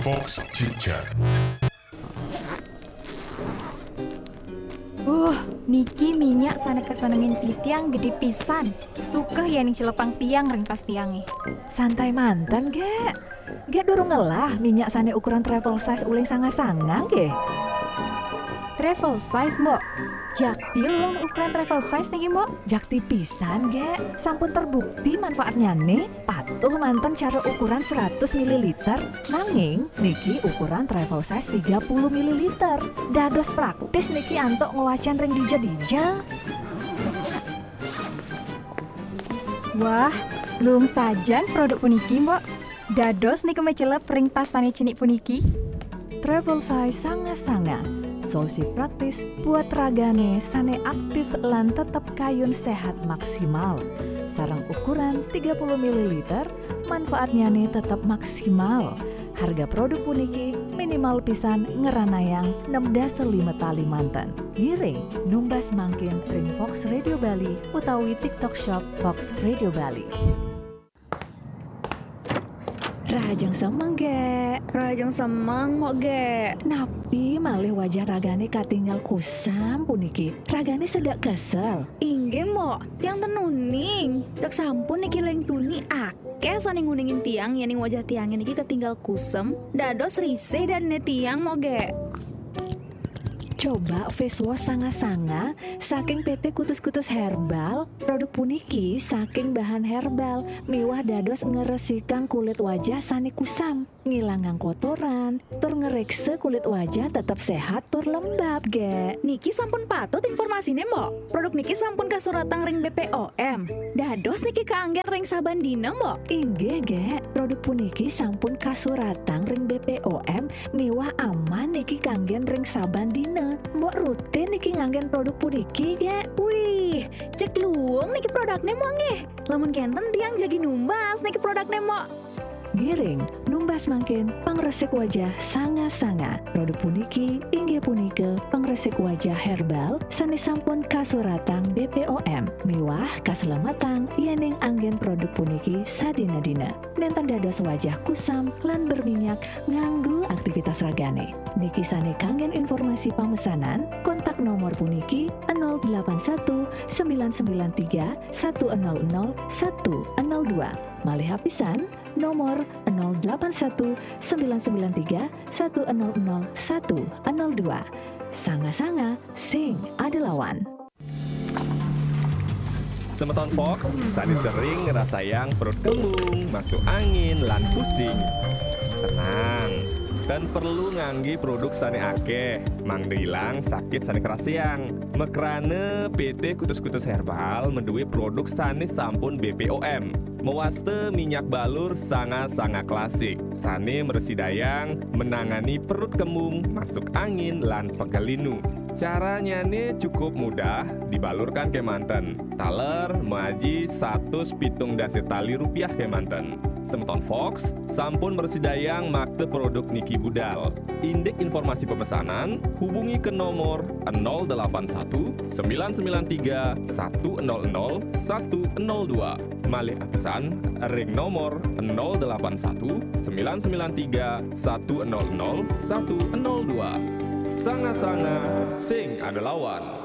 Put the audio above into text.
Fox Chit Chat. Niki minyak sana kesenengin titiang gede pisan. Sukeh ya ning celepang tiang ringkas tiangi. Santai mantan, Gek. Gek durung ngelah minyak sane ukuran travel size uling sanga-sanga, Gek. Travel size, Mbok. Jakti long ukuran travel size niki, Mbok. Jakti pisan, Gek. Sampun terbukti manfaatnya nih. Patuh mantan cara ukuran 100 ml. Nanging, niki ukuran travel size 30 ml. Dados praktis niki antok ngewacan ring dija-dija. Wah, lung sajan produk puniki, Mbok. Dados niki mecelep ring tas sane cinik puniki. Travel size sanga-sanga. Solusi praktis buat ragane sane aktif lan tetap kayun sehat maksimal. Sarang ukuran 30 ml, manfaatnya nih tetap maksimal. Harga produk puniki minimal pisan ngeranayang 16 tali mantan. Giring numbas mangkin ring Fox Radio Bali utawi TikTok Shop Fox Radio Bali. Rajang semang, Gek. Rajang semang mau Gek. Napi malih wajah ragane katinggal kusam puniki. Ragane sedak kesel. Inggih mo, tiang tenuning. Dak sampun niki leng tuni akeh saning nguningin tiang ning wajah tiangnya niki ketinggal kusem. Dados risih dan tiang mo Gek. Coba face wash sanga-sanga saking PT Kutus-Kutus Herbal. Produk puniki saking bahan herbal miwah dados ngeresikang kulit wajah sane kusam, ngilangang kotoran, tur ngerekse kulit wajah tetap sehat tur lembab, Gek. Niki sampun patut informasine mo. Produk niki sampun kasuratang ring BPOM. Dados niki kaanggen ring saban dina mo. Inggih, Gek. Produk puniki sampun kasuratang ring BPOM miwah aman niki kanggen ring saban dina. Mbok rutin niki nganggen produk puniki, Gek. Wih, cek luang niki produknya mo nggih. Lamun kenten tiang jadi numbas niki produknya mo. Giring, numbas mangkin, pangresik wajah sanga-sanga. Produk puniki, inggih punike, pangresik wajah herbal, sani sampun kasuratang BPOM. Miwah kaselamatan, yening anggen produk puniki sadina-dina. Nenten dados wajah kusam, lan berminyak, nganggu aktivitas ragane. Niki sane kanggen informasi pemesanan, kontak nomor puniki 081 993 100 102. Malih hapisan nomor 081 993 100 102. Sanga-sanga sing adelawan. Semeton Fox, sani sering ngerasa yang perut kembung, masuk angin, lan pusing. Tenang, dan perlu nganggi produk sani akeh, mangdilang sakit sani kerasiang. Mekrane PT Kutus-Kutus Herbal menduwe produk sani sampun BPOM. Mewaste minyak balur sanga-sanga klasik. Sani meresidayang, menangani perut kembung, masuk angin, lan pegelinu. Caranya nih cukup mudah, dibalurkan ke manten. Taler maji 170 tali rupiah ke manten. Semeton Fox, sampun meresidayang makte produk niki budal. Indek informasi pemesanan, hubungi ke nomor 081 993 100 102. Malih pesan ring nomor 081 993 100 102. Sanga-sanga sing ada lawan.